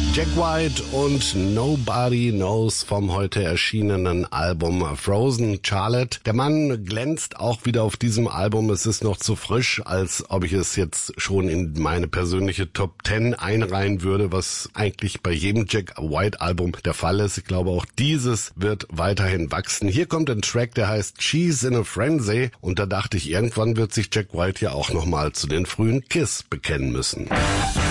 Jack White und Nobody Knows vom heute erschienenen Album Frozen. Charlotte, der Mann glänzt auch wieder auf diesem Album. Es ist noch zu frisch, als ob ich es jetzt schon in meine persönliche Top 10 einreihen würde, was eigentlich bei jedem Jack White Album der Fall ist. Ich glaube, auch dieses wird weiterhin wachsen. Hier kommt ein Track, der heißt She's in a Frenzy, und da dachte ich, irgendwann wird sich Jack White ja auch nochmal zu den frühen Kiss bekennen müssen.